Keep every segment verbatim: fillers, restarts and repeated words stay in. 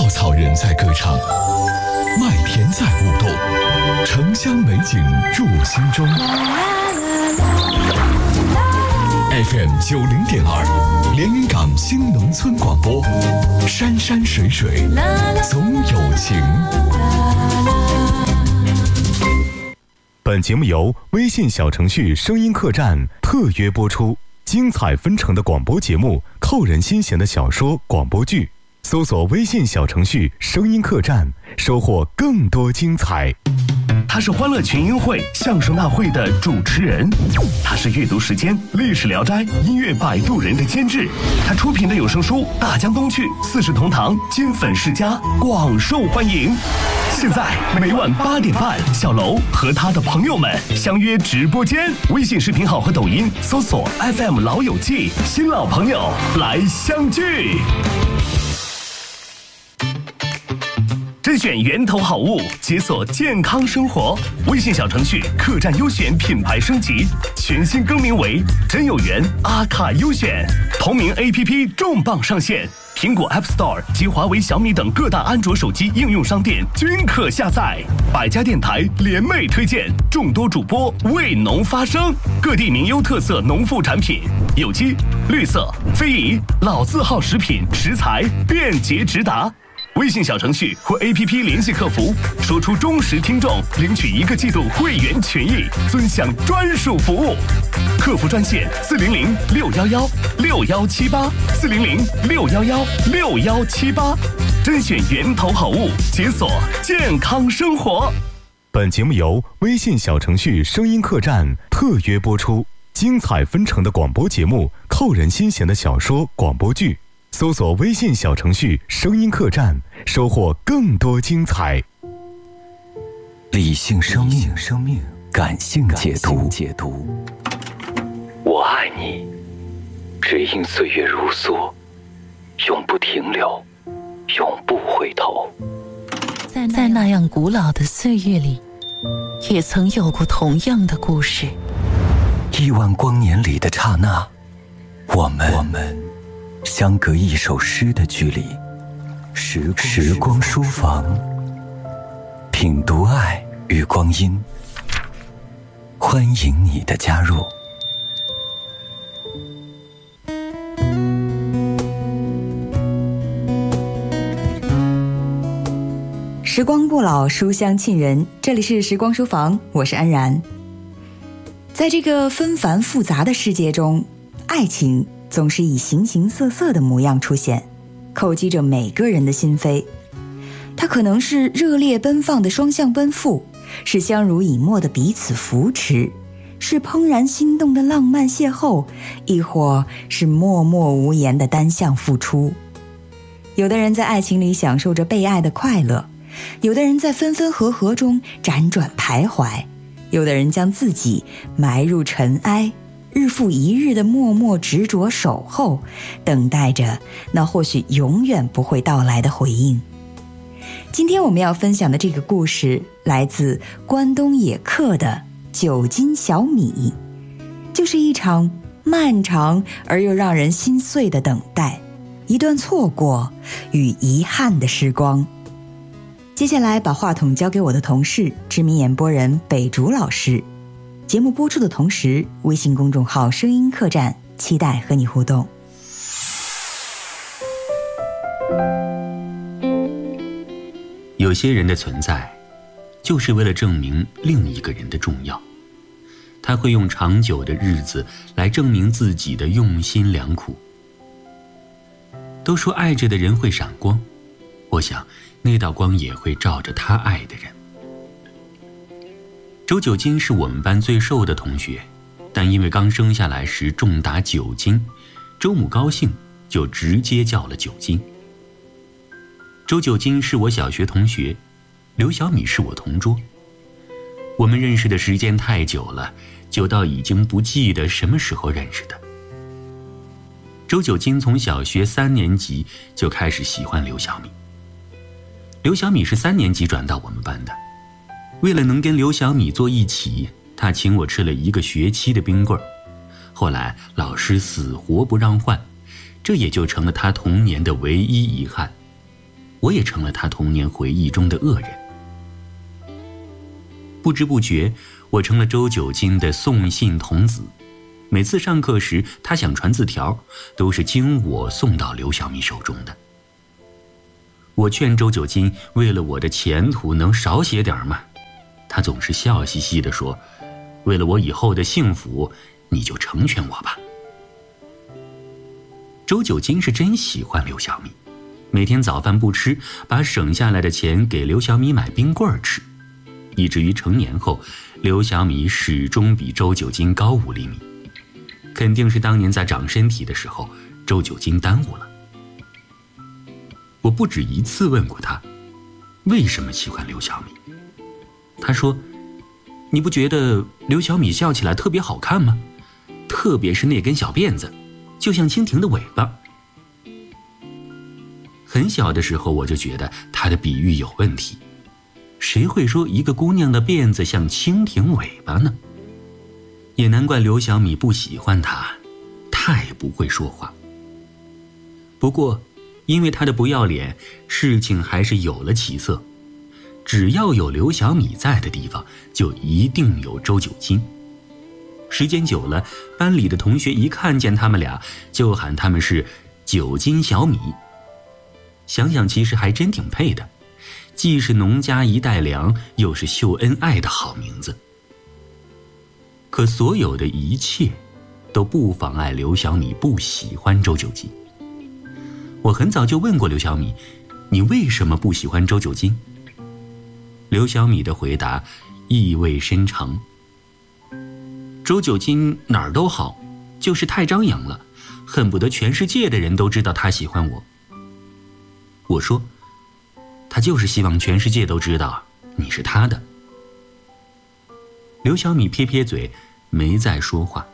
稻草人在歌唱，麦田在舞动，城乡美景入心中。F M 九零点二，连云港新农村广播，山山水水总有情。 本节目由微信小程序声音客栈特约播出，精彩纷呈的广播节目，扣人心弦的小说广播剧，搜索微信小程序声音客栈，收获更多精彩。 他是欢乐群英会相声大会的主持人，他是阅读时间历史聊斋音乐摆渡人的监制，他出品的有声书《大江东去》四世同堂金粉世家广受欢迎。现在每晚八点半，小楼和他的朋友们相约直播间，微信视频号和抖音搜索 F M 老友记，新老朋友来相聚。甄选源头好物，解锁健康生活。微信小程序客栈优选品牌升级，全新更名为真有缘阿卡优选。同名 A P P 重磅上线，苹果 App Store 及华为、小米等各大安卓手机应用商店均可下载。百家电台联袂推荐，众多主播为农发声，各地名优特色农副产品，有机、绿色、非遗、老字号食品食材便捷直达。微信小程序或 A P P 联系客服，说出忠实听众领取一个季度会员权益，尊享专属服务。客服专线四零零六幺幺六幺七八四零零六幺幺六幺七八，甄选源头好物，解锁健康生活。 本节目由微信小程序声音客栈特约播出，精彩纷呈的广播节目，扣人心弦的小说广播剧。搜索微信小程序声音客栈，收获更多精彩。 理性生命，生命感性解读。解读。我爱你，只因岁月如梭，永不停留，永不回头。 在那样古老的岁月里，也曾有过同样的故事。 亿万光年里的刹那，我们我们相隔一首诗的距离。时光时光书房，品读爱与光阴，欢迎你的加入。 时光不老，书香沁人。这里是时光书房，我是安然。在这个纷繁复杂的世界中，爱情总是以形形色色的模样出现，叩击着每个人的心扉。它可能是热烈奔放的双向奔赴，是相濡以沫的彼此扶持，是怦然心动的浪漫邂逅，亦或是默默无言的单向付出。有的人在爱情里享受着被爱的快乐，有的人在分分合合中辗转徘徊，有的人将自己埋入尘埃，日复一日的默默执着守候，等待着那或许永远不会到来的回应。今天我们要分享的这个故事来自关东野客的九斤小米，就是一场漫长而又让人心碎的等待，一段错过与遗憾的时光。接下来把话筒交给我的同事知名演播人北竹老师。节目播出的同时，微信公众号声音客栈期待和你互动。 有些人的存在就是为了证明另一个人的重要，他会用长久的日子来证明自己的用心良苦。都说爱着的人会闪光，我想那道光也会照着他爱的人。周九斤是我们班最瘦的同学，但因为刚生下来时重达九斤，周母高兴就直接叫了九斤。周九斤是我小学同学，刘小米是我同桌。我们认识的时间太久了，久到已经不记得什么时候认识的。周九斤从小学三年级就开始喜欢刘小米，刘小米是三年级转到我们班的。为了能跟刘小米坐一起，他请我吃了一个学期的冰棍儿。后来老师死活不让换，这也就成了他童年的唯一遗憾。 我也成了他童年回忆中的恶人。不知不觉，我成了周九金的送信童子。每次上课时，他想传字条，都是经我送到刘小米手中的。我劝周九金，为了我的前途能少写点吗？他总是笑嘻嘻地说，为了我以后的幸福，你就成全我吧。周九金是真喜欢刘小米，每天早饭不吃，把省下来的钱给刘小米买冰棍吃，以至于成年后，刘小米始终比周九金高五厘米。肯定是当年在长身体的时候，周九金耽误了。我不止一次问过他，为什么喜欢刘小米？他说，你不觉得刘小米笑起来特别好看吗？特别是那根小辫子，就像蜻蜓的尾巴。很小的时候我就觉得他的比喻有问题，谁会说一个姑娘的辫子像蜻蜓尾巴呢？也难怪刘小米不喜欢他，太不会说话。不过因为他的不要脸，事情还是有了起色。只要有刘小米在的地方，就一定有周九金。时间久了，班里的同学一看见他们俩，就喊他们是九金小米。想想其实还真挺配的，既是农家一代良，又是秀恩爱的好名字。可所有的一切都不妨碍刘小米不喜欢周九金。我很早就问过刘小米，你为什么不喜欢周九金？刘小米的回答意味深长，周九金哪儿都好，就是太张扬了，恨不得全世界的人都知道他喜欢我。我说，他就是希望全世界都知道你是他的。刘小米撇撇嘴，没再说话。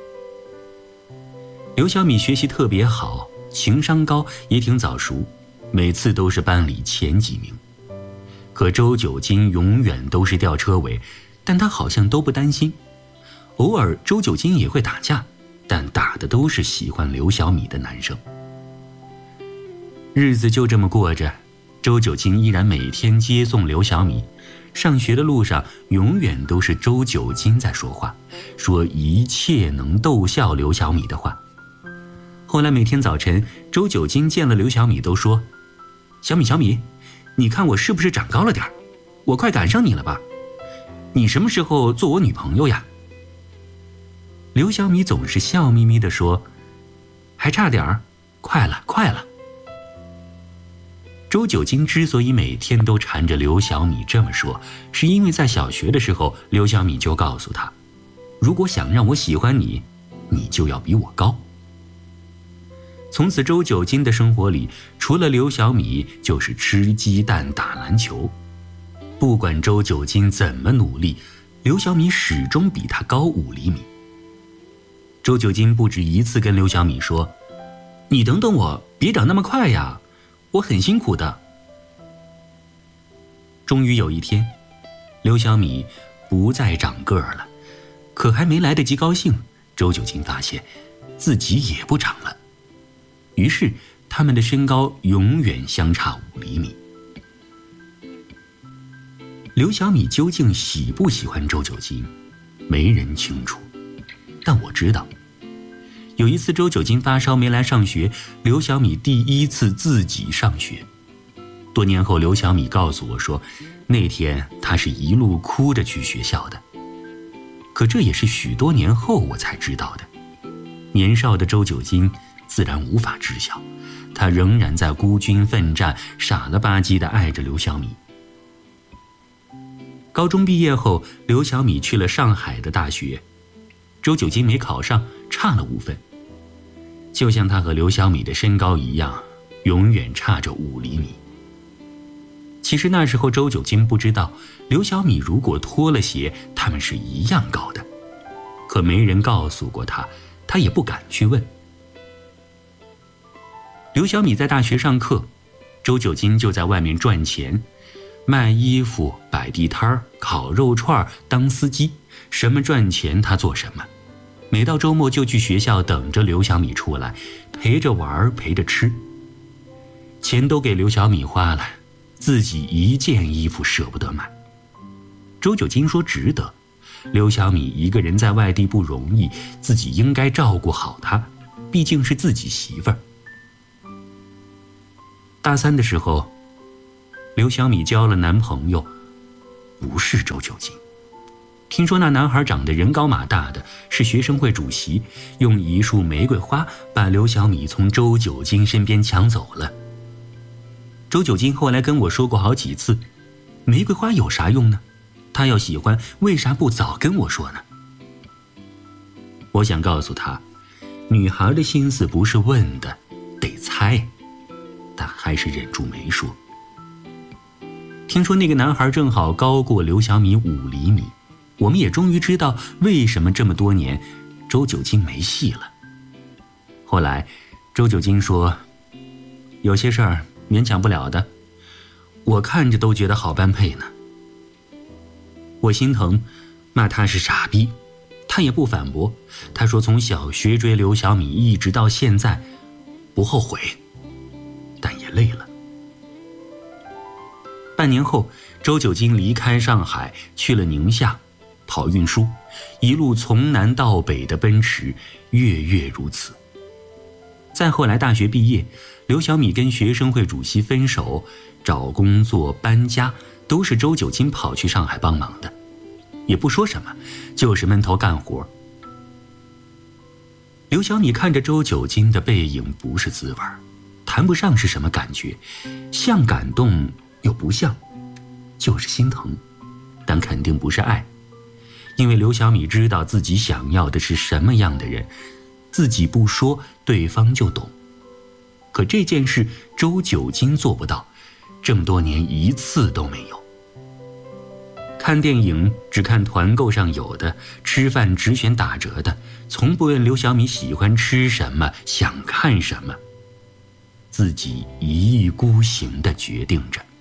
刘小米学习特别好，情商高，也挺早熟，每次都是班里前几名。可周九金永远都是吊车尾，但他好像都不担心。偶尔周九金也会打架，但打的都是喜欢刘小米的男生。日子就这么过着，周九金依然每天接送刘小米，上学的路上永远都是周九金在说话，说一切能逗笑刘小米的话。后来每天早晨，周九金见了刘小米都说，小米小米，你看我是不是长高了点？我快赶上你了吧？你什么时候做我女朋友呀？刘小米总是笑眯眯地说，还差点儿，快了快了。周九金之所以每天都缠着刘小米这么说，是因为在小学的时候，刘小米就告诉他，如果想让我喜欢你，你就要比我高。从此周九金的生活里，除了刘小米就是吃鸡蛋打篮球。不管周九金怎么努力，刘小米始终比他高五厘米。周九金不止一次跟刘小米说，你等等我，别长那么快呀，我很辛苦的。终于有一天，刘小米不再长个儿了，可还没来得及高兴，周九金发现自己也不长了。于是他们的身高永远相差五厘米。刘小米究竟喜不喜欢周九金，没人清楚，但我知道，有一次周九金发烧没来上学，刘小米第一次自己上学。多年后，刘小米告诉我说，那天他是一路哭着去学校的。可这也是许多年后我才知道的。年少的周九金自然无法知晓，他仍然在孤军奋战，傻了吧唧地爱着刘小米。高中毕业后，刘小米去了上海的大学，周九金没考上，差了五分。就像他和刘小米的身高一样，永远差着五厘米。其实那时候周九金不知道，刘小米如果脱了鞋，他们是一样高的。可没人告诉过他，他也不敢去问。刘小米在大学上课，周九金就在外面赚钱，卖衣服、摆地摊、烤肉串、当司机，什么赚钱他做什么。每到周末就去学校等着刘小米出来，陪着玩陪着吃。 钱都给刘小米花了，自己一件衣服舍不得买。周九金说值得，刘小米一个人在外地不容易，自己应该照顾好她，毕竟是自己媳妇儿。大三的时候，刘小米交了男朋友，不是周九金。听说那男孩长得人高马大的，是学生会主席，用一束玫瑰花把刘小米从周九金身边抢走了。周九金后来跟我说过好几次，玫瑰花有啥用呢？他要喜欢，为啥不早跟我说呢？我想告诉他，女孩的心思不是问的，得猜，但还是忍住没说。听说那个男孩正好高过刘小米五厘米，我们也终于知道为什么这么多年周九金没戏了。后来周九金说，有些事儿勉强不了的，我看着都觉得好般配呢。我心疼，骂他是傻逼，他也不反驳。他说从小学追刘小米一直到现在，不后悔，但也累了。半年后，周九金离开上海，去了宁夏跑运输，一路从南到北的奔驰，月月如此。再后来大学毕业，刘小米跟学生会主席分手，找工作搬家，都是周九金跑去上海帮忙的，也不说什么，就是闷头干活。刘小米看着周九金的背影不是滋味，谈不上是什么感觉，像感动又不像，就是心疼，但肯定不是爱。因为刘小米知道自己想要的是什么样的人，自己不说，对方就懂。可这件事周九金做不到，这么多年一次都没有。看电影只看团购上有的，吃饭只选打折的，从不问刘小米喜欢吃什么，想看什么，自己一意孤行地决定着。